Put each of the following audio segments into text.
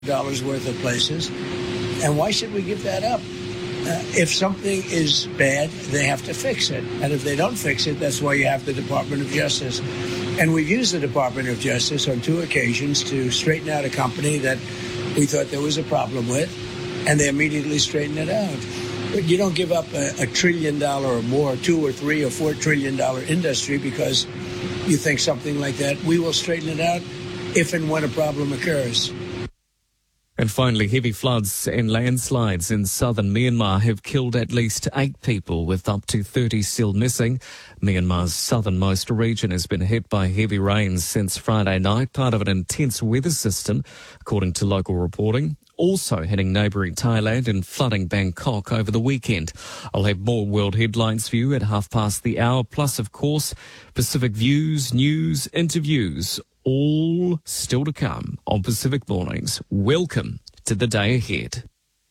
dollars worth of places. And why should we give that up? If something is bad, they have to fix it. And if they don't fix it, that's why you have the Department of Justice. And we've used the Department of Justice on 2 occasions to straighten out a company that we thought there was a problem with, and they immediately straightened it out. But you don't give up $1 trillion or more, $2 or $3 or $4 trillion industry because you think something like that. We will straighten it out if and when a problem occurs. And finally, heavy floods and landslides in southern Myanmar have killed at least 8 people, with up to 30 still missing. Myanmar's southernmost region has been hit by heavy rains since Friday night, part of an intense weather system, according to local reporting. Also hitting neighbouring Thailand and flooding Bangkok over the weekend. I'll have more world headlines for you at 1:30, plus, of course, Pacific Views, news, interviews, all still to come on Pacific Mornings. Welcome to the day ahead.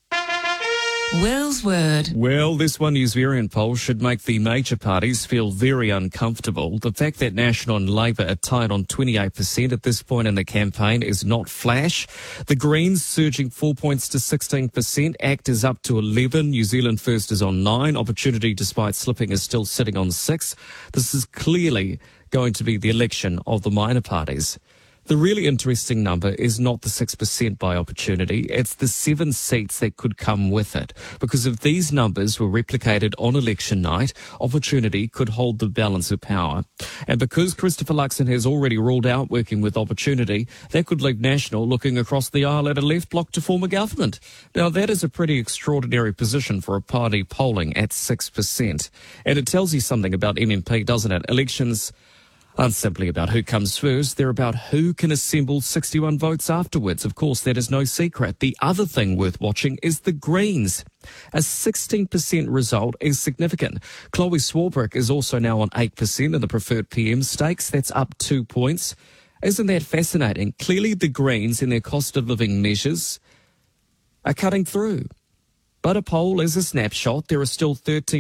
Will's Word. Well, this One News variant poll should make the major parties feel very uncomfortable. The fact that National and Labour are tied on 28% at this point in the campaign is not flash. The Greens surging 4 points to 16%. ACT is up to 11. New Zealand First is on 9. Opportunity, despite slipping, is still sitting on 6. This is clearly going to be the election of the minor parties. The really interesting number is not the 6% by Opportunity, it's the 7 seats that could come with it. Because if these numbers were replicated on election night, Opportunity could hold the balance of power. And because Christopher Luxon has already ruled out working with Opportunity, that could leave National looking across the aisle at a left bloc to form a government. Now, that is a pretty extraordinary position for a party polling at 6%. And it tells you something about MMP, doesn't it? Elections aren't simply about who comes first, they're about who can assemble 61 votes afterwards. Of course, that is no secret. The other thing worth watching is the Greens. A 16% result is significant. Chloe Swarbrick is also now on 8% in the preferred PM stakes. That's up 2 points. Isn't that fascinating? Clearly the Greens in their cost of living measures are cutting through. But a poll is a snapshot. There are still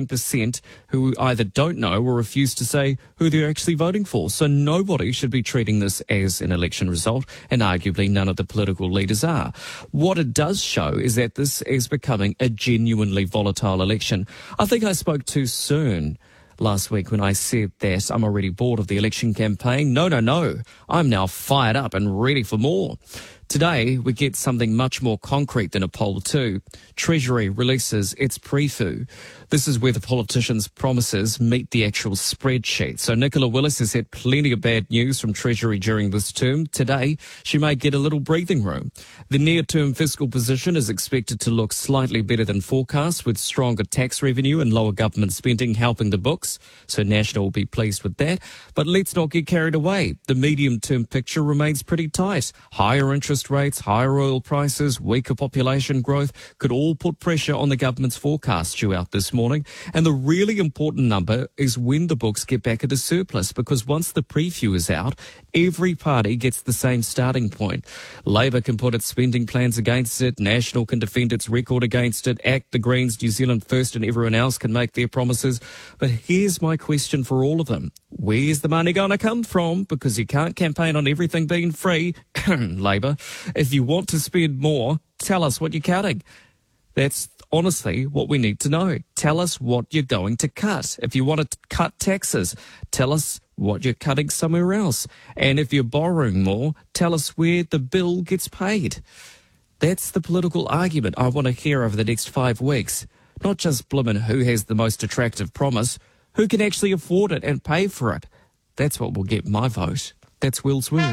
13% who either don't know or refuse to say who they're actually voting for. So nobody should be treating this as an election result, and arguably none of the political leaders are. What it does show is that this is becoming a genuinely volatile election. I think I spoke too soon last week when I said that I'm already bored of the election campaign. No. I'm now fired up and ready for more. Today, we get something much more concrete than a poll too. Treasury releases its preview. This is where the politicians' promises meet the actual spreadsheet. So Nicola Willis has had plenty of bad news from Treasury during this term. Today, she may get a little breathing room. The near-term fiscal position is expected to look slightly better than forecast, with stronger tax revenue and lower government spending helping the books. So National will be pleased with that. But let's not get carried away. The medium-term picture remains pretty tight. Higher interest rates, higher oil prices, weaker population growth could all put pressure on the government's forecast due out this morning. And the really important number is when the books get back into surplus, because once the preview is out, every party gets the same starting point. Labour can put its spending plans against it, National can defend its record against it, ACT, the Greens, New Zealand First and everyone else can make their promises. But here's my question for all of them. Where's the money going to come from? Because you can't campaign on everything being free, Labour. If you want to spend more, tell us what you're cutting. That's honestly what we need to know. Tell us what you're going to cut. If you want to cut taxes, tell us what you're cutting somewhere else. And if you're borrowing more, tell us where the bill gets paid. That's the political argument I want to hear over the next 5 weeks. Not just blimmin' who has the most attractive promise, who can actually afford it and pay for it. That's what will get my vote. That's Will's Word.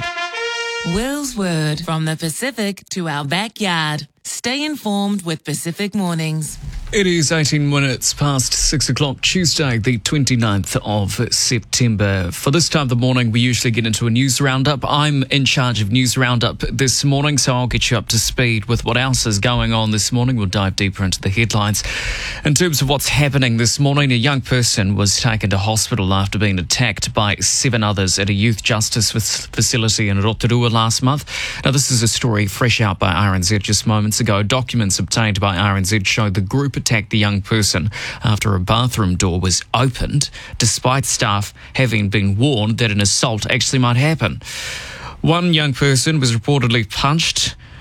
Will's Word. From the Pacific to our backyard. Stay informed with Pacific Mornings. It is 18 minutes past 6 o'clock, Tuesday, the 29th of September. For this time of the morning, we usually get into a news roundup. I'm in charge of news roundup this morning, so I'll get you up to speed with what else is going on this morning. We'll dive deeper into the headlines. In terms of what's happening this morning, a young person was taken to hospital after being attacked by 7 others at a youth justice facility in Rotorua last month. Now, this is a story fresh out by RNZ just moments ago. Documents obtained by RNZ show the group attacked the young person after a bathroom door was opened, despite staff having been warned that an assault actually might happen. One young person was reportedly punched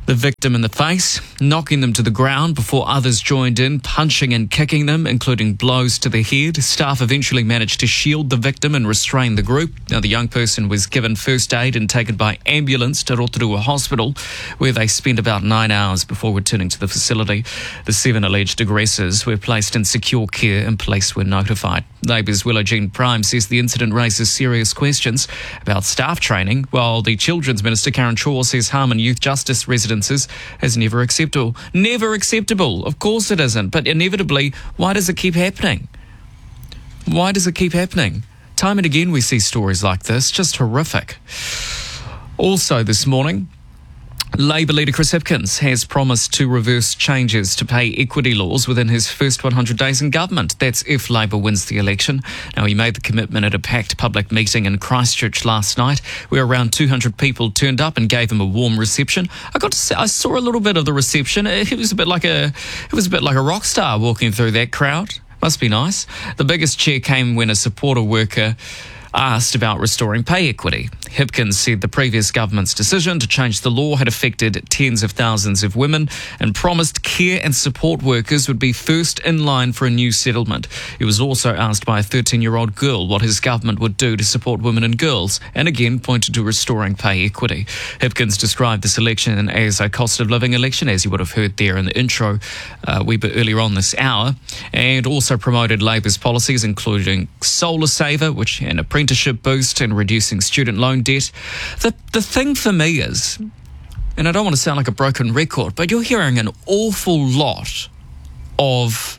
the victim in the face, knocking them to the ground before others joined in, punching and kicking them, including blows to the head. Staff eventually managed to shield the victim and restrain the group. Now, the young person was given first aid and taken by ambulance to Rotorua Hospital, where they spent about 9 hours before returning to the facility. The 7 alleged aggressors were placed in secure care and police were notified. Labour's Willow Jean Prime says the incident raises serious questions about staff training, while the Children's Minister Karen Shaw says harm in youth justice residences is never acceptable. Never acceptable. Of course it isn't. But inevitably, why does it keep happening? Why does it keep happening? Time and again we see stories like this. Just horrific. Also this morning, Labour leader Chris Hipkins has promised to reverse changes to pay equity laws within his first 100 days in government. That's if Labour wins the election. Now, he made the commitment at a packed public meeting in Christchurch last night, where around 200 people turned up and gave him a warm reception. I got to say, I saw a little bit of the reception. It was a bit like a rock star walking through that crowd. Must be nice. The biggest cheer came when a supporter worker asked about restoring pay equity. Hipkins said the previous government's decision to change the law had affected tens of thousands of women and promised care and support workers would be first in line for a new settlement. He was also asked by a 13-year-old girl what his government would do to support women and girls, and again pointed to restoring pay equity. Hipkins described this election as a cost of living election, as you would have heard there in the intro a wee bit earlier on this hour, and also promoted Labour's policies, including Solar Saver, which an apprenticeship boost and reducing student loan debt. The thing for me is, and I don't want to sound like a broken record, but you're hearing an awful lot of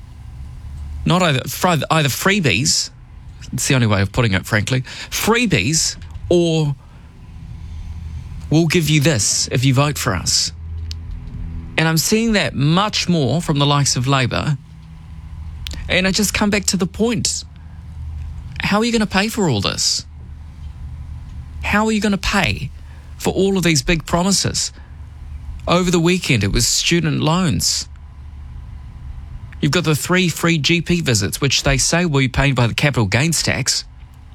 not either freebies, it's the only way of putting it, frankly, freebies, or we'll give you this if you vote for us. And I'm seeing that much more from the likes of Labour. And I just come back to the point. How are you going to pay for all this? How are you going to pay for all of these big promises? Over the weekend, it was student loans. You've got the 3 free GP visits, which they say will be paid by the capital gains tax.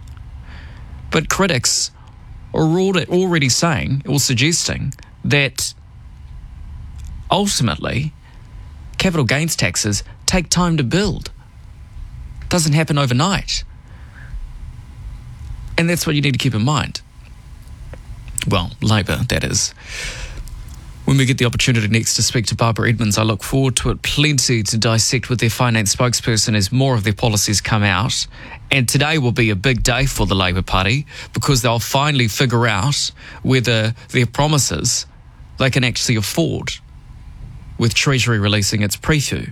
But critics are already saying or suggesting that ultimately capital gains taxes take time to build. It doesn't happen overnight. And that's what you need to keep in mind. Well, Labour, that is. When we get the opportunity next to speak to Barbara Edmonds, I look forward to it. Plenty to dissect with their finance spokesperson as more of their policies come out. And today will be a big day for the Labour Party because they'll finally figure out whether their promises they can actually afford, with Treasury releasing its preview.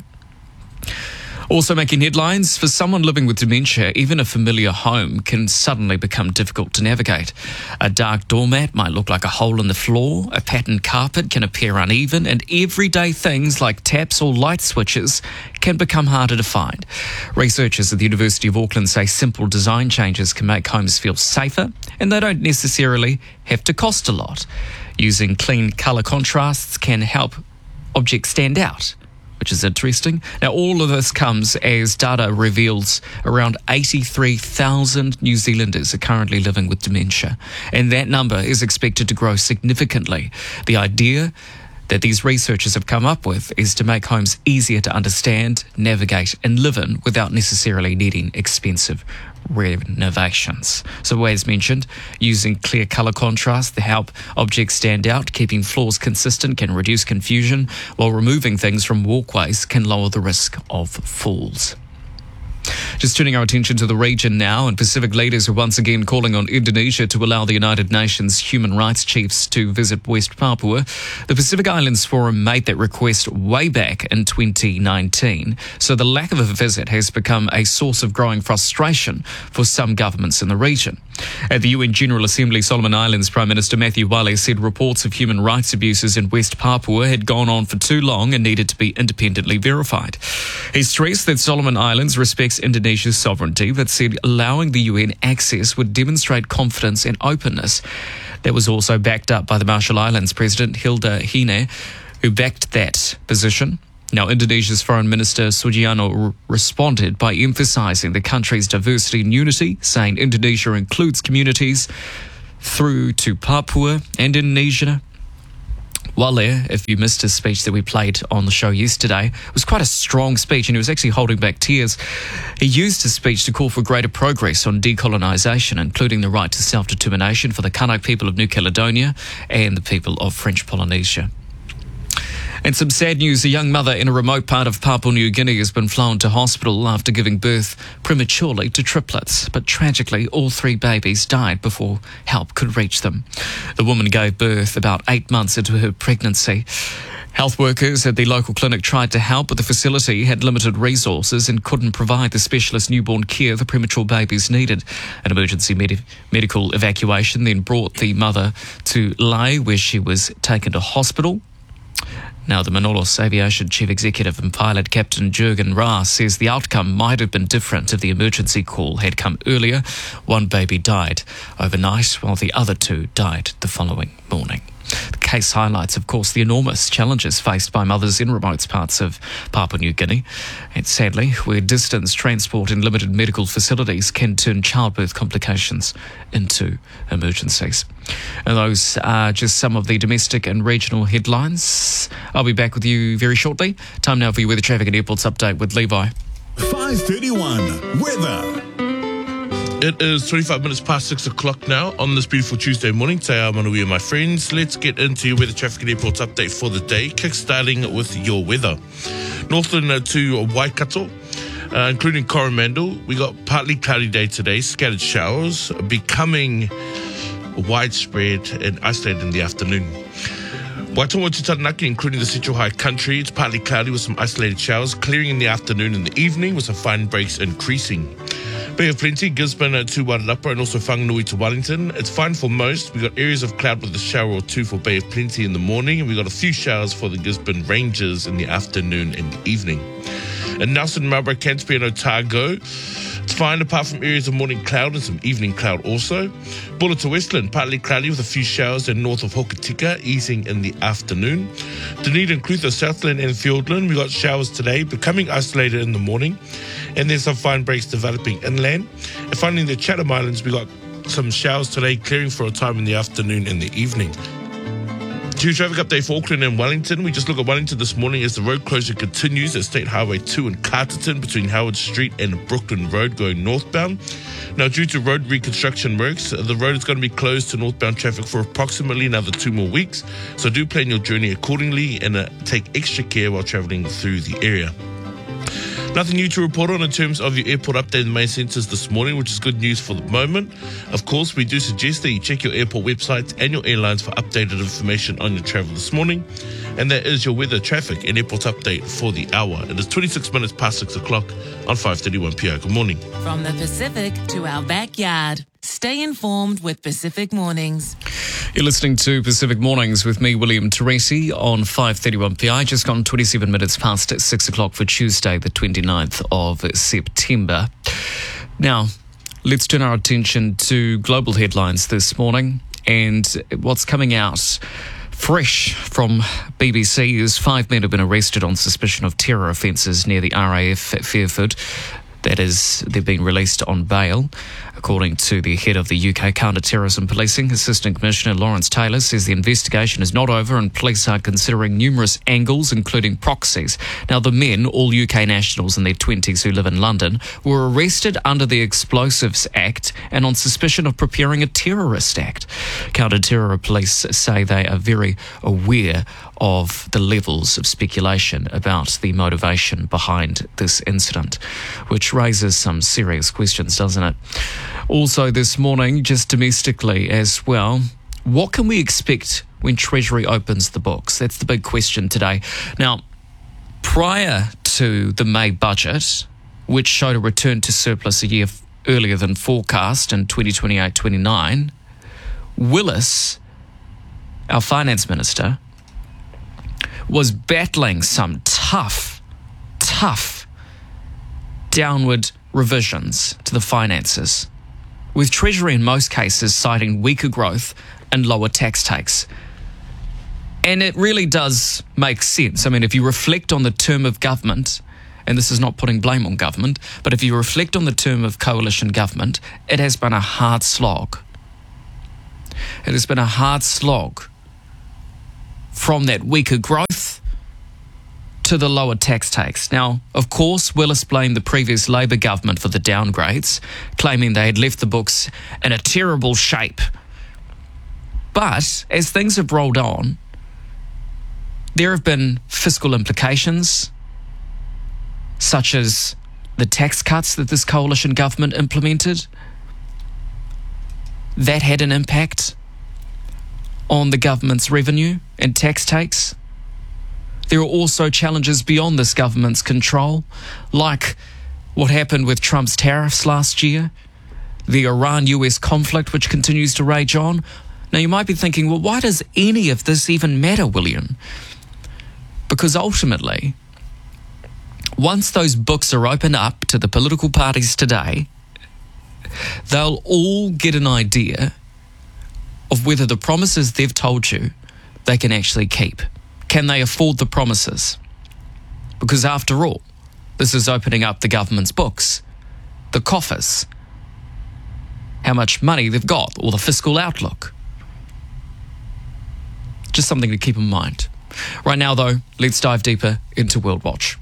Also making headlines, for someone living with dementia, even a familiar home can suddenly become difficult to navigate. A dark doormat might look like a hole in the floor, a patterned carpet can appear uneven, and everyday things like taps or light switches can become harder to find. Researchers at the University of Auckland say simple design changes can make homes feel safer, and they don't necessarily have to cost a lot. Using clean colour contrasts can help objects stand out, which is interesting. Now, all of this comes as data reveals around 83,000 New Zealanders are currently living with dementia, and that number is expected to grow significantly. The idea that these researchers have come up with is to make homes easier to understand, navigate, and live in without necessarily needing expensive renovations. So as mentioned, using clear colour contrast to help objects stand out, keeping floors consistent can reduce confusion, while removing things from walkways can lower the risk of falls. Just turning our attention to the region now, and Pacific leaders are once again calling on Indonesia to allow the United Nations human rights chiefs to visit West Papua. The Pacific Islands Forum made that request way back in 2019, so the lack of a visit has become a source of growing frustration for some governments in the region. At the UN General Assembly, Solomon Islands Prime Minister Matthew Wale said reports of human rights abuses in West Papua had gone on for too long and needed to be independently verified. He stressed that Solomon Islands respects Indonesia's sovereignty, but said allowing the UN access would demonstrate confidence and openness. That was also backed up by the Marshall Islands President Hilda Hine, who backed that position. Now, Indonesia's Foreign Minister Sugiarno responded by emphasising the country's diversity and unity, saying Indonesia includes communities through to Papua and Indonesia Wale, if you missed his speech that we played on the show yesterday, it was quite a strong speech, and he was actually holding back tears. He used his speech to call for greater progress on decolonisation, including the right to self-determination for the Kanak people of New Caledonia and the people of French Polynesia. And some sad news, a young mother in a remote part of Papua New Guinea has been flown to hospital after giving birth prematurely to triplets. But tragically, all 3 babies died before help could reach them. The woman gave birth about 8 months into her pregnancy. Health workers at the local clinic tried to help, but the facility had limited resources and couldn't provide the specialist newborn care the premature babies needed. An emergency medical evacuation then brought the mother to Lae, where she was taken to hospital. Now, the Manolos Aviation Chief Executive and pilot Captain Jürgen Ra says the outcome might have been different if the emergency call had come earlier. 1 baby died overnight, while the other 2 died the following morning. The case highlights, of course, the enormous challenges faced by mothers in remote parts of Papua New Guinea, and sadly, where distance, transport and limited medical facilities can turn childbirth complications into emergencies. And those are just some of the domestic and regional headlines. I'll be back with you very shortly. Time now for your weather, traffic and airports update with Levi. 5:31 weather. It is 25 minutes past 6 o'clock now on this beautiful Tuesday morning. Te ao manuia, my friends. Let's get into your weather, traffic and airports update for the day, kick-starting with your weather. Northland to Waikato, including Coromandel, we got partly cloudy day today, scattered showers, becoming widespread and isolated in the afternoon. Waitonga to Taranaki, including the Central High Country, it's partly cloudy with some isolated showers, clearing in the afternoon and the evening with some fine breaks increasing. Bay of Plenty, Gisborne to Wairarapa and also Whanganui to Wellington. It's fine for most. We've got areas of cloud with a shower or 2 for Bay of Plenty in the morning, and we've got a few showers for the Gisborne Rangers in the afternoon and the evening. In Nelson, Marlborough, Canterbury and Otago, it's fine apart from areas of morning cloud and some evening cloud also. Bulla to Westland, partly cloudy with a few showers in north of Hokitika, easing in the afternoon. Dunedin, Clutha, Southland and Fiordland, we got showers today, becoming isolated in the morning, and there's some fine breaks developing inland. And finally, in the Chatham Islands, we got some showers today, clearing for a time in the afternoon and the evening. To traffic update for Auckland and Wellington. We just look at Wellington this morning as the road closure continues at State Highway 2 in Carterton between Howard Street and Brooklyn Road going northbound. Now, due to road reconstruction works, the road is going to be closed to northbound traffic for approximately another 2 more weeks. So do plan your journey accordingly and take extra care while travelling through the area. Nothing new to report on in terms of your airport update in the main centres this morning, which is good news for the moment. Of course, we do suggest that you check your airport websites and your airlines for updated information on your travel this morning. And that is your weather, traffic and airport update for the hour. It is 26 minutes past 6 o'clock on 5:31 p.m. Good morning. From the Pacific to our backyard. Stay informed with Pacific Mornings. You're listening to Pacific Mornings with me, William Teresi, on 5:31 PI. Just gone 27 minutes past 6 o'clock for Tuesday, the 29th of September. Now, let's turn our attention to global headlines this morning. And what's coming out fresh from BBC is 5 men have been arrested on suspicion of terror offences near the RAF at Fairford. That is, they've been released on bail. According to the head of the UK Counter-Terrorism Policing, Assistant Commissioner Lawrence Taylor says the investigation is not over and police are considering numerous angles, including proxies. Now, the men, all UK nationals in their 20s who live in London, were arrested under the Explosives Act and on suspicion of preparing a terrorist act. Counter-Terror Police say they are very aware of the levels of speculation about the motivation behind this incident, which raises some serious questions, doesn't it? Also this morning, just domestically as well, what can we expect when Treasury opens the books? That's the big question today. Now, prior to the May budget, which showed a return to surplus a year earlier than forecast in 2028-29, Willis, our finance minister, was battling some tough downward revisions to the finances, with Treasury in most cases citing weaker growth and lower tax takes. And it really does make sense. I mean, if you reflect on the term of government, and this is not putting blame on government, but if you reflect on the term of coalition government, it has been a hard slog. It has been a hard slog from that weaker growth to the lower tax takes. Now, of course, Willis blamed the previous Labour government for the downgrades, claiming they had left the books in a terrible shape. But as things have rolled on, there have been fiscal implications, such as the tax cuts that this coalition government implemented. That had an impact on the government's revenue and tax takes. There are also challenges beyond this government's control, like what happened with Trump's tariffs last year, the Iran-US conflict which continues to rage on. Now you might be thinking, well, why does any of this even matter, William? Because ultimately, once those books are opened up to the political parties today, they'll all get an idea of whether the promises they've told you they can actually keep. Can they afford the promises? Because after all, this is opening up the government's books, the coffers, how much money they've got, or the fiscal outlook. Just something to keep in mind. Right now, though, let's dive deeper into World Watch.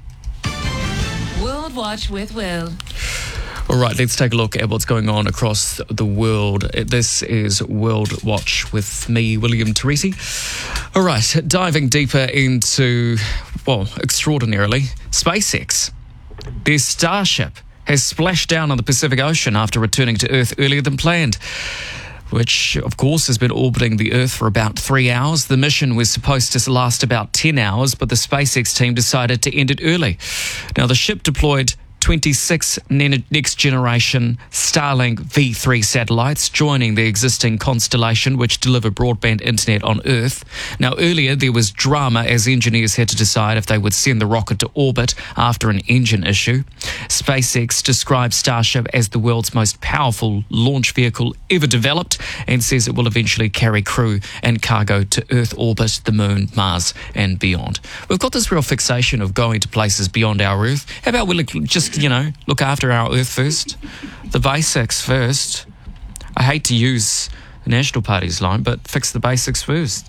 World Watch with Will. All right, let's take a look at what's going on across the world. This is World Watch with me, William Teresi. All right, diving deeper into, well, extraordinarily, SpaceX. Their Starship has splashed down on the Pacific Ocean after returning to Earth earlier than planned, which, of course, has been orbiting the Earth for about 3 hours. The mission was supposed to last about 10 hours, but the SpaceX team decided to end it early. Now, the ship deployed 26 next-generation Starlink V3 satellites, joining the existing constellation which deliver broadband internet on Earth. Now, earlier there was drama as engineers had to decide if they would send the rocket to orbit after an engine issue. SpaceX describes Starship as the world's most powerful launch vehicle ever developed and says it will eventually carry crew and cargo to Earth orbit, the Moon, Mars and beyond. We've got this real fixation of going to places beyond our Earth. How about we just look after our Earth first, the basics first. I hate to use the National Party's line, but fix the basics first.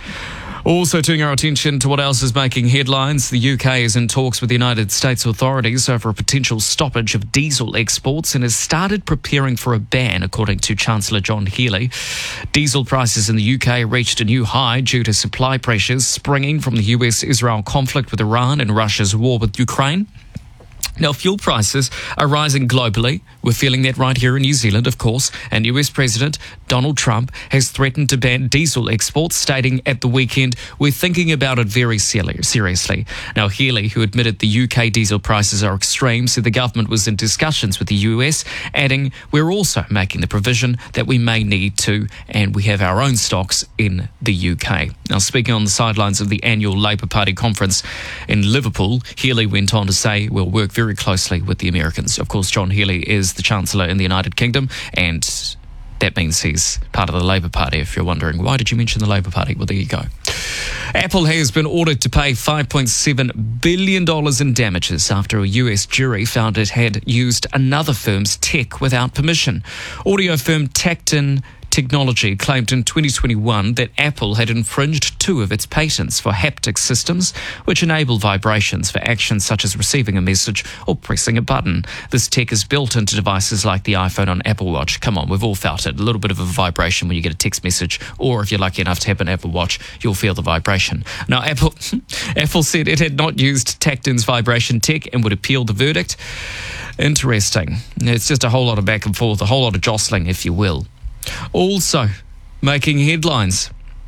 Also turning our attention to what else is making headlines. The UK is in talks with the United States authorities over a potential stoppage of diesel exports and has started preparing for a ban, according to Chancellor John Healey. Diesel prices in the UK reached a new high due to supply pressures springing from the US-Israel conflict with Iran and Russia's war with Ukraine. Now, fuel prices are rising globally. We're feeling that right here in New Zealand, of course. And US President Donald Trump has threatened to ban diesel exports, stating at the weekend, "We're thinking about it very seriously." Now, Healey, who admitted the UK diesel prices are extreme, said the government was in discussions with the US, adding, "We're also making the provision that we may need to, and we have our own stocks in the UK." Now, speaking on the sidelines of the annual Labour Party conference in Liverpool, Healey went on to say, "We'll work very closely with the Americans." Of course, John Healey is the Chancellor in the United Kingdom, and that means he's part of the Labour Party. If you're wondering, why did you mention the Labour Party? Well, there you go. Apple has been ordered to pay $5.7 billion in damages after a US jury found it had used another firm's tech without permission. Audio firm Tacton Technology claimed in 2021 that Apple had infringed 2 of its patents for haptic systems, which enable vibrations for actions such as receiving a message or pressing a button. This tech is built into devices like the iPhone and Apple Watch. Come on, we've all felt it. A little bit of a vibration when you get a text message, or if you're lucky enough to have an Apple Watch, you'll feel the vibration. Now, Apple said it had not used Tacton's vibration tech and would appeal the verdict. Interesting. It's just a whole lot of back and forth, a whole lot of jostling, if you will. Also making headlines.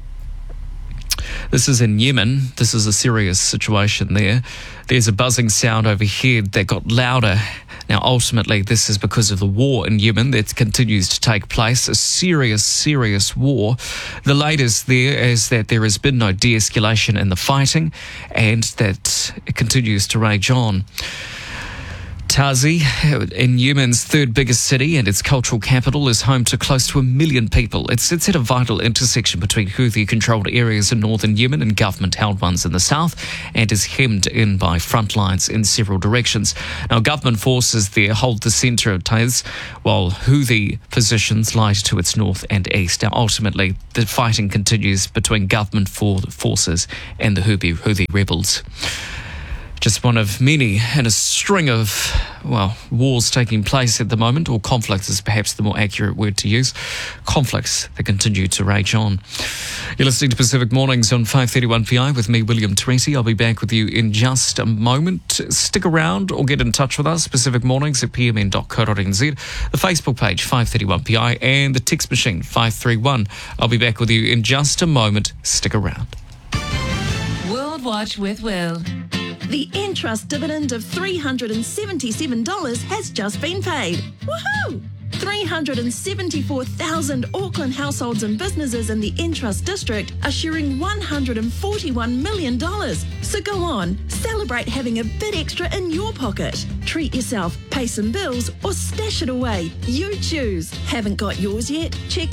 This is in Yemen. This is a serious situation there. There's a buzzing sound overhead that got louder. Now, ultimately, this is because of the war in Yemen that continues to take place, a serious war. The latest there is that there has been no de-escalation in the fighting and that it continues to rage on. Benghazi, in Yemen's third biggest city and its cultural capital, is home to close to 1 million people. It's at a vital intersection between Houthi-controlled areas in northern Yemen and government-held ones in the south, and is hemmed in by front lines in several directions. Now, government forces there hold the centre of Taiz, while Houthi positions lie to its north and east. Now, ultimately, the fighting continues between government forces and the Houthi rebels. Just one of many in a string of, wars taking place at the moment, or conflicts is perhaps the more accurate word to use. Conflicts that continue to rage on. You're listening to Pacific Mornings on 531PI with me, William Teresi. I'll be back with you in just a moment. Stick around or get in touch with us, Pacific Mornings at pmn.co.nz, the Facebook page 531PI, and the text machine 531. I'll be back with you in just a moment. Stick around. World Watch with Will. The Entrust dividend of $377 has just been paid. Woohoo! 374,000 Auckland households and businesses in the Entrust district are sharing $141 million. So go on, celebrate having a bit extra in your pocket. Treat yourself, pay some bills, or stash it away. You choose. Haven't got yours yet? Check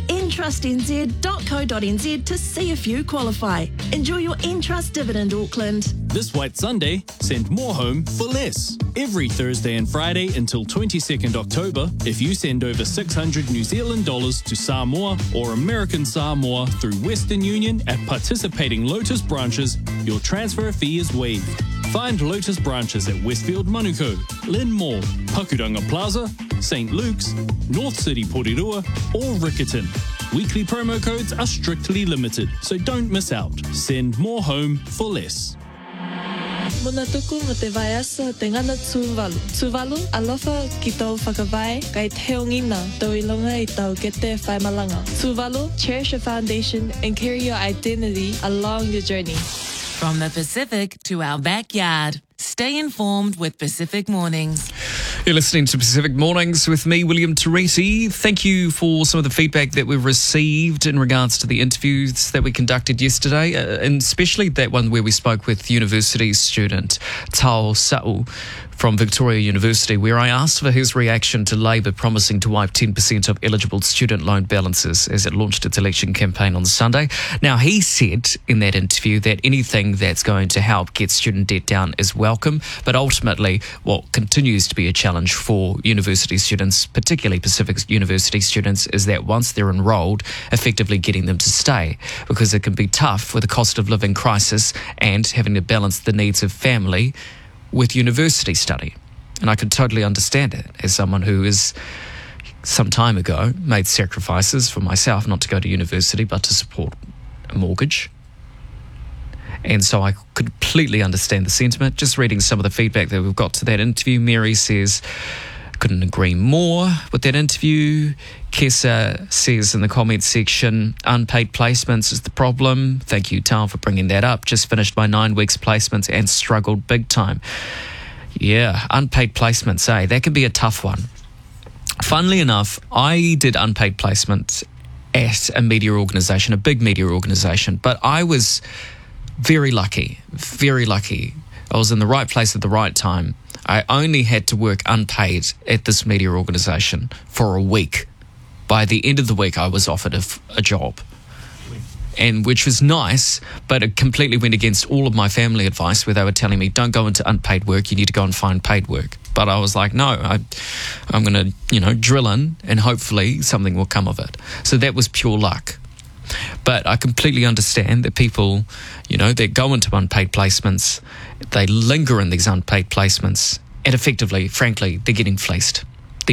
entrustnz.co.nz to see if you qualify. Enjoy your Entrust dividend, Auckland. This White Sunday, send more home for less. Every Thursday and Friday until 22nd October, if you send over 600 New Zealand dollars to Samoa or American Samoa through Western Union at participating Lotus branches, your transfer fee is waived. Find Lotus branches at Westfield Manukau, Lynn Mall, Pakuranga Plaza, St. Luke's, North City Porirua, or Rickerton. Weekly promo codes are strictly limited, so don't miss out. Send more home for less. Muna tuku mo te vaiasa te ngana Tuvalu. Tuvalu, alofa ki tau whakawai, kai teongina tau ilonga I tau kete whaimalanga. Tuvalu, cherish your foundation and carry your identity along your journey. From the Pacific to our backyard. Stay informed with Pacific Mornings. You're listening to Pacific Mornings with me, William Teresi. Thank you for some of the feedback that we've received in regards to the interviews that we conducted yesterday, and especially that one where we spoke with university student Tao Sa'u from Victoria University, where I asked for his reaction to Labour promising to wipe 10% of eligible student loan balances as it launched its election campaign on Sunday. Now, he said in that interview that anything that's going to help get student debt down is welcome, but ultimately what continues to be a challenge for university students, particularly Pacific University students, is that once they're enrolled, effectively getting them to stay, because it can be tough with the cost of living crisis and having to balance the needs of family with university study. And I could totally understand it as someone who is some time ago made sacrifices for myself not to go to university but to support a mortgage. And so I completely understand the sentiment. Just reading some of the feedback that we've got to that interview, Mary says, couldn't agree more with that interview. Kessa says in the comments section, unpaid placements is the problem. Thank you, Tal, for bringing that up. Just finished my 9 weeks placements and struggled big time. Yeah, unpaid placements, that can be a tough one. Funnily enough, I did unpaid placement at a media organisation, a big media organisation, but I was very lucky, very lucky. I was in the right place at the right time. I only had to work unpaid at this media organisation for a week. By the end of the week, I was offered a job, and which was nice, but it completely went against all of my family advice, where they were telling me, don't go into unpaid work, you need to go and find paid work. But I was like, no, I'm going to, drill in, and hopefully something will come of it. So that was pure luck. But I completely understand that people, that go into unpaid placements, they linger in these unpaid placements, and effectively, frankly, they're getting fleeced.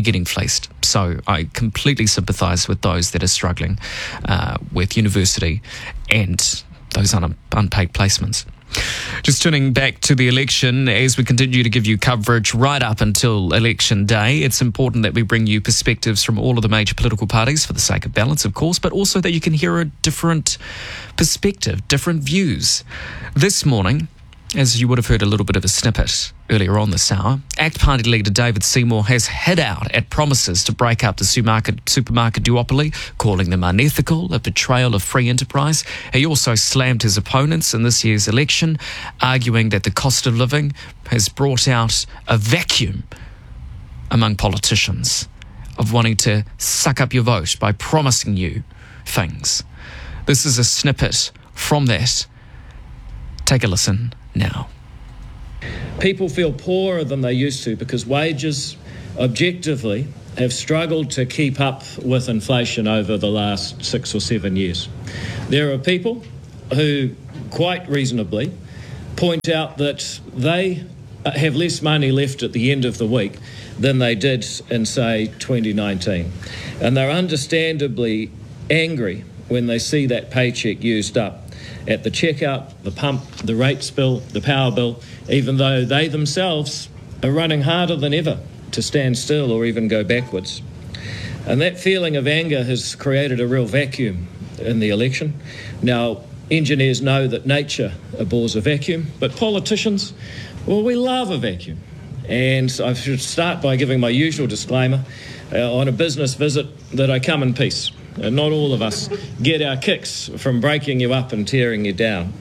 So I completely sympathise with those that are struggling with university and those unpaid placements. Just turning back to the election, as we continue to give you coverage right up until election day, it's important that we bring you perspectives from all of the major political parties for the sake of balance, of course, but also that you can hear a different perspective, different views. This morning, as you would have heard a little bit of a snippet earlier on this hour, ACT Party leader David Seymour has hit out at promises to break up the supermarket duopoly, calling them unethical, a betrayal of free enterprise. He also slammed his opponents in this year's election, arguing that the cost of living has brought out a vacuum among politicians of wanting to suck up your vote by promising you things. This is a snippet from that. Take a listen now. People feel poorer than they used to because wages, objectively, have struggled to keep up with inflation over the last 6 or 7 years. There are people who, quite reasonably, point out that they have less money left at the end of the week than they did in, say, 2019. And they're understandably angry when they see that paycheck used up at the checkout, the pump, the rates bill, the power bill, even though they themselves are running harder than ever to stand still or even go backwards. And that feeling of anger has created a real vacuum in the election. Now, engineers know that nature abhors a vacuum, but politicians, well, we love a vacuum. And I should start by giving my usual disclaimer on a business visit that I come in peace. And not all of us get our kicks from breaking you up and tearing you down.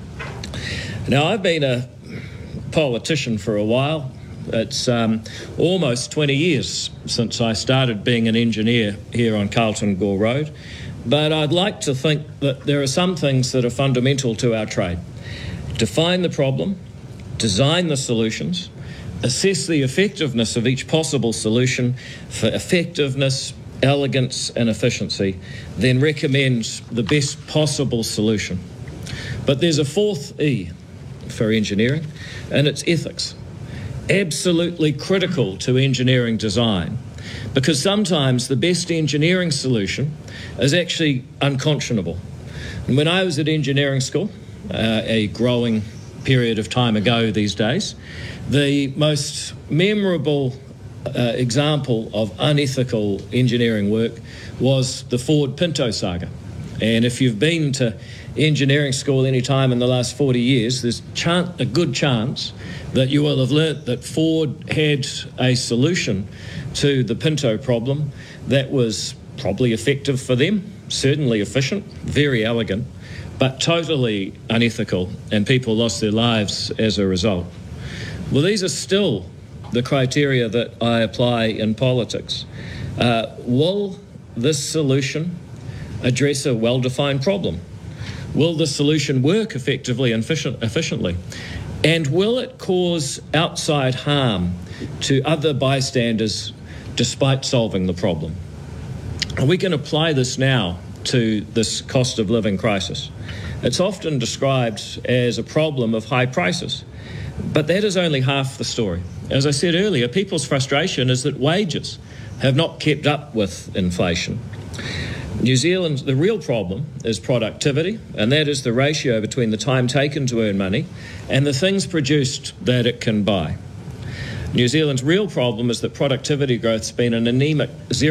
Now, I've been a politician for a while. It's almost 20 years since I started being an engineer here on Carlton Gore Road. But I'd like to think that there are some things that are fundamental to our trade. Define the problem, design the solutions, assess the effectiveness of each possible solution for effectiveness, elegance and efficiency, then recommend the best possible solution. But there's a fourth E for engineering, and it's ethics. Absolutely critical to engineering design, because sometimes the best engineering solution is actually unconscionable. And when I was at engineering school, a growing period of time ago these days, the most memorable example of unethical engineering work was the Ford Pinto saga. And if you've been to engineering school any time in the last 40 years, there's a good chance that you will have learnt that Ford had a solution to the Pinto problem that was probably effective for them, certainly efficient, very elegant, but totally unethical, and people lost their lives as a result. Well, these are still the criteria that I apply in politics. Will this solution address a well-defined problem? Will the solution work effectively and efficiently? And will it cause outside harm to other bystanders despite solving the problem? And we can apply this now to this cost of living crisis. It's often described as a problem of high prices, but that is only half the story. As I said earlier, people's frustration is that wages have not kept up with inflation. New Zealand, the real problem is productivity, and that is the ratio between the time taken to earn money and the things produced that it can buy. New Zealand's real problem is that productivity growth's been an anemic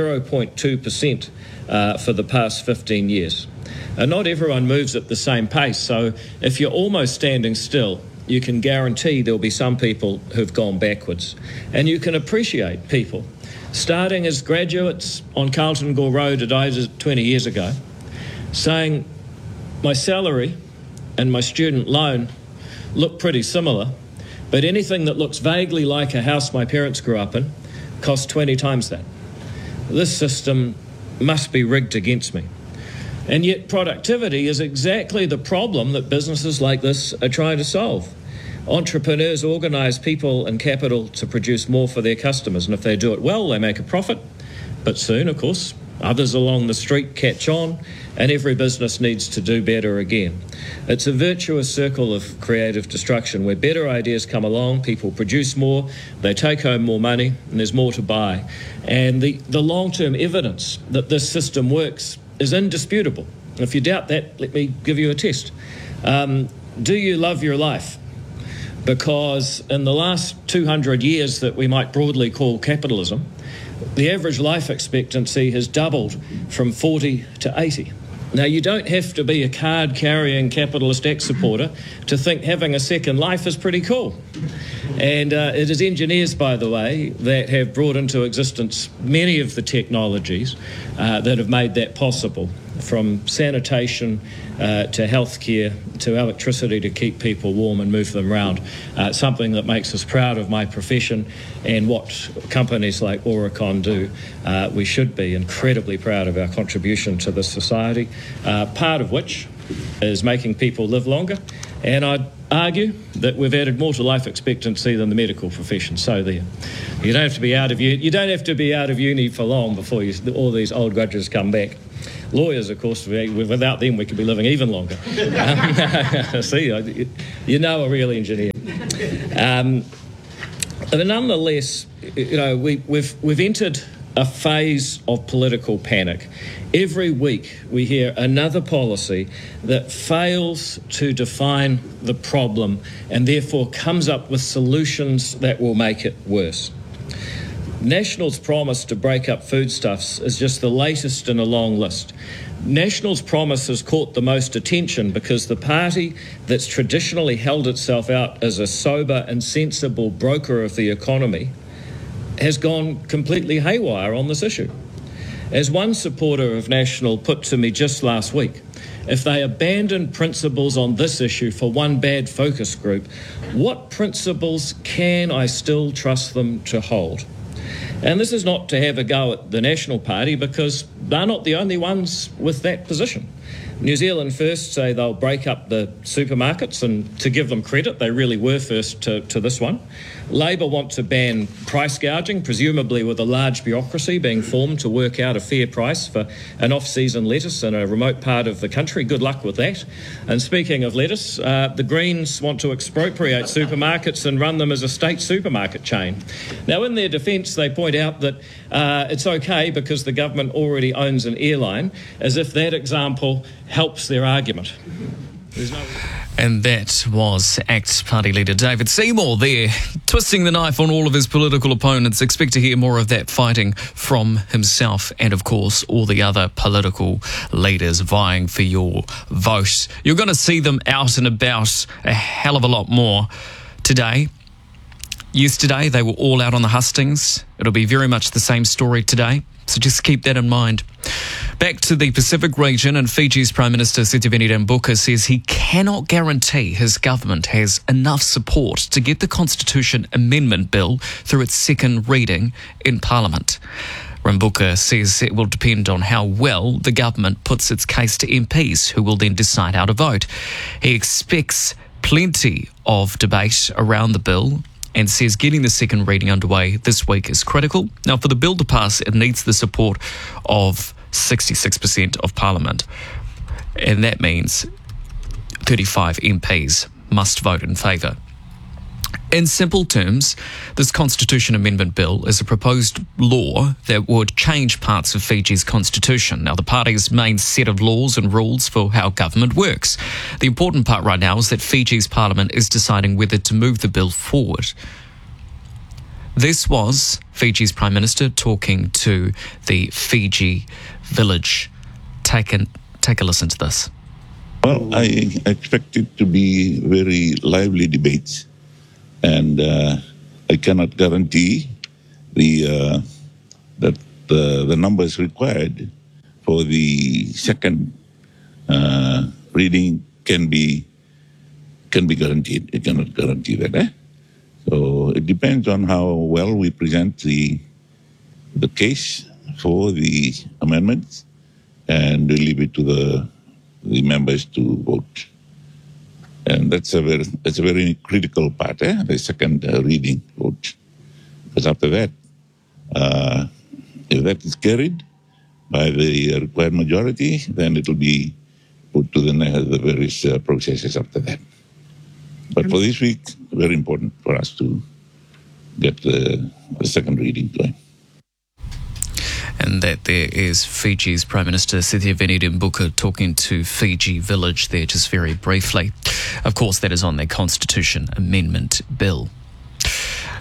0.2% for the past 15 years. And not everyone moves at the same pace, so if you're almost standing still, you can guarantee there'll be some people who've gone backwards. And you can appreciate people starting as graduates on Carlton Gore Road at ISA 20 years ago, saying, my salary and my student loan look pretty similar, but anything that looks vaguely like a house my parents grew up in costs 20 times that. This system must be rigged against me. And yet productivity is exactly the problem that businesses like this are trying to solve. Entrepreneurs organise people and capital to produce more for their customers, and if they do it well, they make a profit. But soon, of course, others along the street catch on, and every business needs to do better again. It's a virtuous circle of creative destruction where better ideas come along, people produce more, they take home more money, and there's more to buy. And the long-term evidence that this system works is indisputable. If you doubt that, let me give you a test. Do you love your life? Because in the last 200 years that we might broadly call capitalism, the average life expectancy has doubled from 40 to 80. Now, you don't have to be a card-carrying capitalist Act supporter to think having a second life is pretty cool. And it is engineers, by the way, that have brought into existence many of the technologies that have made that possible. from sanitation to healthcare to electricity to keep people warm and move them around. Something that makes us proud of my profession and what companies like Aurecon do. We should be incredibly proud of our contribution to this society, part of which is making people live longer. And I'd argue that we've added more to life expectancy than the medical profession. So there, you don't have to be out of uni for long before all these old grudges come back. Lawyers, of course, without them we could be living even longer. See, you know a real engineer. But nonetheless, we've entered a phase of political panic. Every week we hear another policy that fails to define the problem and therefore comes up with solutions that will make it worse. National's promise to break up foodstuffs is just the latest in a long list. National's promise has caught the most attention because the party that's traditionally held itself out as a sober and sensible broker of the economy has gone completely haywire on this issue. As one supporter of National put to me just last week, if they abandon principles on this issue for one bad focus group, what principles can I still trust them to hold? And this is not to have a go at the National Party because they're not the only ones with that position. New Zealand First say they'll break up the supermarkets, and to give them credit, they really were first to this one. Labor want to ban price gouging, presumably with a large bureaucracy being formed to work out a fair price for an off-season lettuce in a remote part of the country. Good luck with that. And speaking of lettuce, the Greens want to expropriate supermarkets and run them as a state supermarket chain. Now, in their defence, they point out that it's okay because the government already owns an airline, as if that example helps their argument. And that was ACT Party leader David Seymour there, twisting the knife on all of his political opponents. Expect to hear more of that fighting from himself and, of course, all the other political leaders vying for your vote. You're going to see them out and about a hell of a lot more today. Yesterday, they were all out on the hustings. It'll be very much the same story today, so just keep that in mind. Back to the Pacific region, and Fiji's Prime Minister Sitiveni Rabuka says he cannot guarantee his government has enough support to get the Constitution Amendment Bill through its second reading in Parliament. Rabuka says it will depend on how well the government puts its case to MPs, who will then decide how to vote. He expects plenty of debate around the bill and says getting the second reading underway this week is critical. Now, for the bill to pass, it needs the support of 66% of Parliament, and that means 35 MPs must vote in favour. In simple terms, this Constitution Amendment Bill is a proposed law that would change parts of Fiji's constitution. Now, the party's main set of laws and rules for how government works. The important part right now is that Fiji's parliament is deciding whether to move the bill forward. This was Fiji's Prime Minister talking to the Fiji Village. Take a listen to this. Well, I expect it to be very lively debates. And I cannot guarantee that the numbers required for the second reading can be guaranteed. It cannot guarantee that. So it depends on how well we present the case for the amendments, and we leave it to the members to vote. And that's a very critical part, the second reading vote. Because after that, if that is carried by the required majority, then it will be put to the various processes after that. But for this week, very important for us to get the second reading going. And that there is Fiji's Prime Minister Sitiveni Rabuka talking to Fiji Village there just very briefly. Of course, that is on their Constitution Amendment Bill.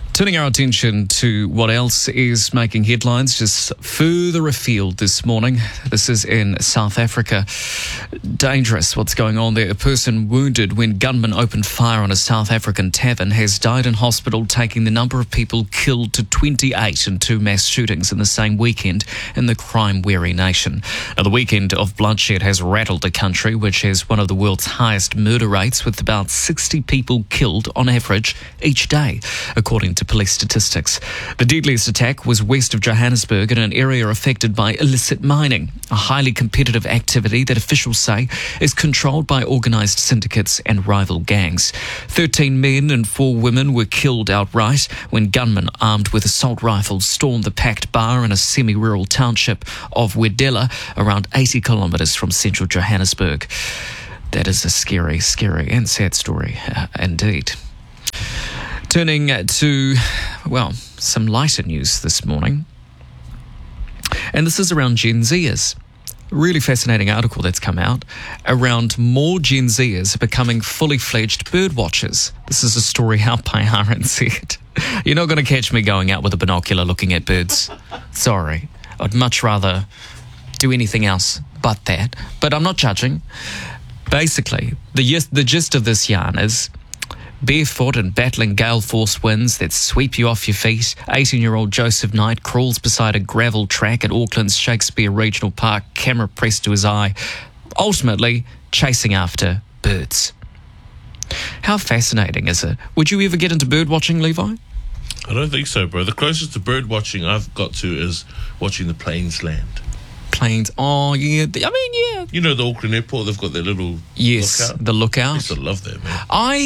Turning our attention to what else is making headlines just further afield this morning. This is in South Africa. Dangerous what's going on there. A person wounded when gunmen opened fire on a South African tavern has died in hospital, taking the number of people killed to 28 in 2 mass shootings in the same weekend in the crime-weary nation. Now, the weekend of bloodshed has rattled the country, which has one of the world's highest murder rates, with about 60 people killed on average each day, according to police statistics. The deadliest attack was west of Johannesburg in an area affected by illicit mining, a highly competitive activity that officials say is controlled by organised syndicates and rival gangs. 13 men and 4 women were killed outright when gunmen armed with assault rifles stormed the packed bar in a semi-rural township of Wedella, around 80 kilometres from central Johannesburg. That is a scary, scary and sad story indeed. Turning to, well, some lighter news this morning. And this is around Gen Zers. Really fascinating article that's come out around more Gen Zers becoming fully fledged bird watchers. This is a story out by RNZ. You're not going to catch me going out with a binocular looking at birds. Sorry. I'd much rather do anything else but that. But I'm not judging. Basically, the gist of this yarn is barefoot and battling gale force winds that sweep you off your feet, 18-year-old Joseph Knight crawls beside a gravel track at Auckland's Shakespeare Regional Park, camera pressed to his eye, ultimately chasing after birds. How fascinating is it? Would you ever get into bird watching, Levi? I don't think so, bro. The closest to bird watching I've got to is watching the planes land. Planes, oh yeah, I mean, yeah. You know the Auckland airport, they've got their little lookout. The lookout. I used to love that, man.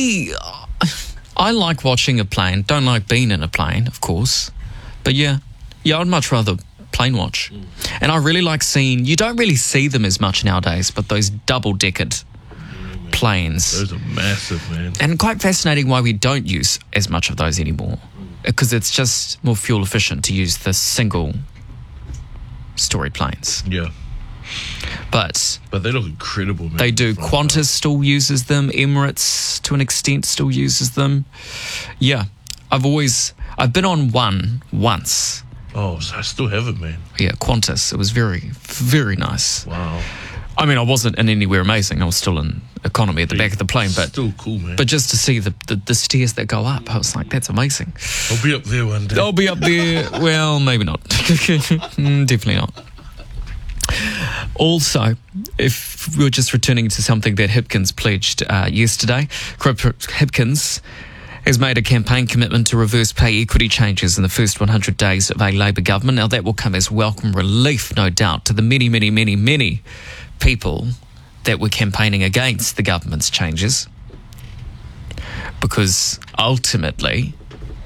I like watching a plane. Don't like being in a plane, of course. But yeah, I'd much rather plane watch. And I really like seeing, you don't really see them as much nowadays, but those double-deckered planes. Those are massive, man. And quite fascinating why we don't use as much of those anymore. Because it's just more fuel efficient to use the single-story planes. Yeah. But they look incredible, man. They do. Qantas still uses them. Emirates, to an extent, still uses them. Yeah. I've been on one once. Oh, so I still have it, man. Yeah, Qantas. It was very, very nice. Wow. I mean, I wasn't in anywhere amazing. I was still in economy at the back of the plane. But still cool, man. But just to see the stairs that go up, I was like, that's amazing. I'll be up there one day. I'll be up there. Well, maybe not. Definitely not. Also, if we're just returning to something that Hipkins pledged yesterday, Hipkins has made a campaign commitment to reverse pay equity changes in the first 100 days of a Labour government. Now, that will come as welcome relief, no doubt, to the many, many, many, many people that were campaigning against the government's changes. Because ultimately,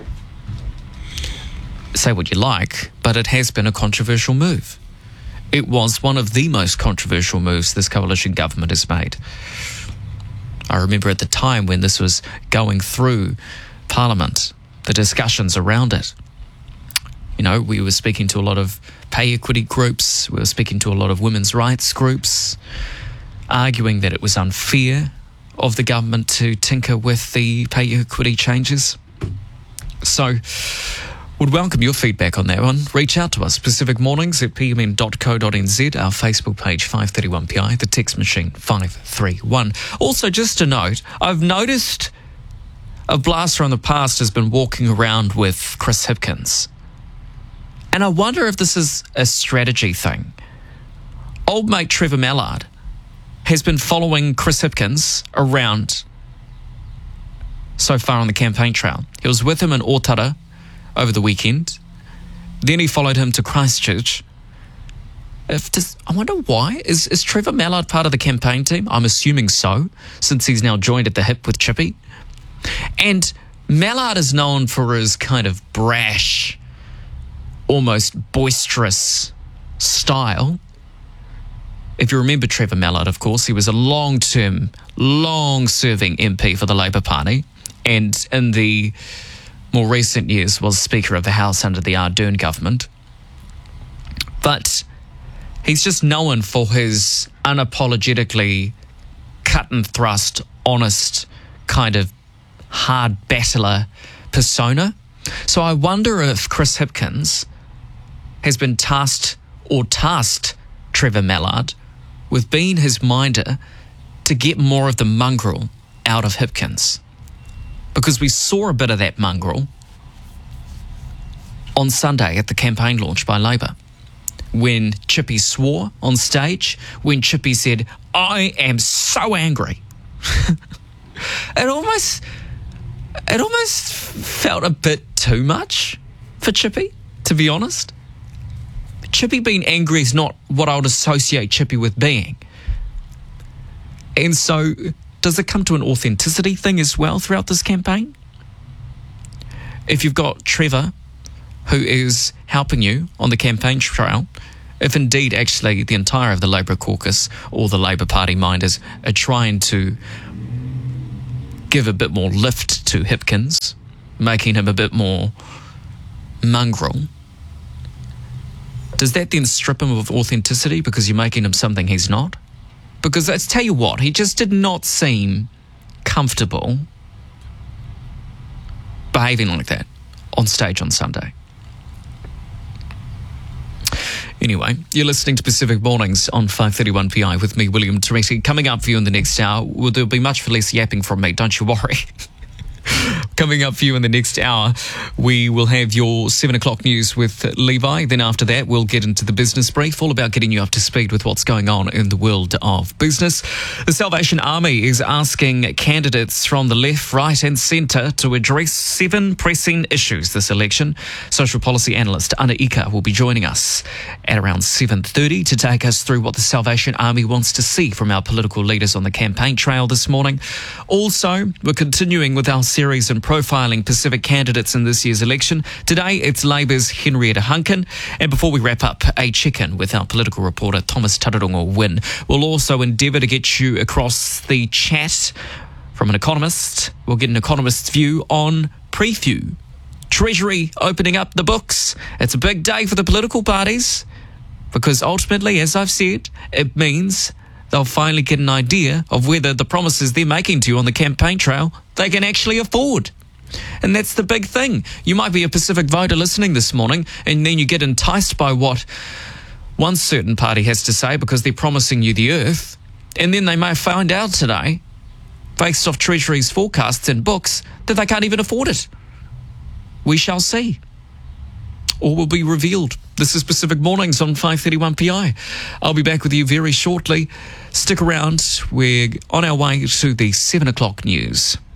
say what you like, but it has been a controversial move. It was one of the most controversial moves this coalition government has made. I remember at the time when this was going through Parliament, the discussions around it. You know, we were speaking to a lot of pay equity groups, we were speaking to a lot of women's rights groups, arguing that it was unfair of the government to tinker with the pay equity changes. So, would welcome your feedback on that one. Reach out to us, Pacific Mornings at pmn.co.nz, our Facebook page 531PI, the text machine 531. Also, just a note, I've noticed a blaster on the past has been walking around with Chris Hipkins. And I wonder if this is a strategy thing. Old mate Trevor Mallard has been following Chris Hipkins around so far on the campaign trail. He was with him in Otara over the weekend. Then he followed him to Christchurch. I wonder why. Is Trevor Mallard part of the campaign team? I'm assuming so, since he's now joined at the hip with Chippy. And Mallard is known for his kind of brash, almost boisterous style. If you remember Trevor Mallard, of course, he was a long-serving MP for the Labour Party, and in the more recent years was Speaker of the House under the Ardern government. But he's just known for his unapologetically cut and thrust, honest, kind of hard battler persona. So I wonder if Chris Hipkins has been tasked Trevor Mallard with being his minder to get more of the mongrel out of Hipkins. Because we saw a bit of that mongrel on Sunday at the campaign launch by Labour, when Chippy swore on stage, when Chippy said, "I am so angry." It almost felt a bit too much for Chippy, to be honest. Chippy being angry is not what I would associate Chippy with being. And so, does it come to an authenticity thing as well throughout this campaign? If you've got Trevor, who is helping you on the campaign trail, if indeed actually the entire of the Labour caucus or the Labour Party minders are trying to give a bit more lift to Hipkins, making him a bit more mongrel, does that then strip him of authenticity because you're making him something he's not? Because let's tell you what, he just did not seem comfortable behaving like that on stage on Sunday. Anyway, you're listening to Pacific Mornings on 531 PI with me, William Toretti. Coming up for you in the next hour, well, there'll be much less yapping from me, don't you worry. Coming up for you in the next hour, we will have your 7 o'clock news with Levi. Then after that, we'll get into the business brief, all about getting you up to speed with what's going on in the world of business. The Salvation Army is asking candidates from the left, right and centre to address 7 pressing issues this election. Social policy analyst Ana Ika will be joining us at around 7:30 to take us through what the Salvation Army wants to see from our political leaders on the campaign trail this morning. Also, we're continuing with our series on profiling Pacific candidates in this year's election. Today, it's Labour's Henrietta Hunkin. And before we wrap up, a check-in with our political reporter, Thomas Tararongo Wynn. We'll also endeavour to get you across the chat from an economist. We'll get an economist's view on preview. Treasury opening up the books. It's a big day for the political parties because ultimately, as I've said, it means they'll finally get an idea of whether the promises they're making to you on the campaign trail they can actually afford. And that's the big thing. You might be a Pacific voter listening this morning and then you get enticed by what one certain party has to say because they're promising you the earth, and then they may find out today, based off Treasury's forecasts and books, that they can't even afford it. We shall see. Or will be revealed. This is Pacific Mornings on 531 PI. I'll be back with you very shortly. Stick around. We're on our way to the 7 o'clock news.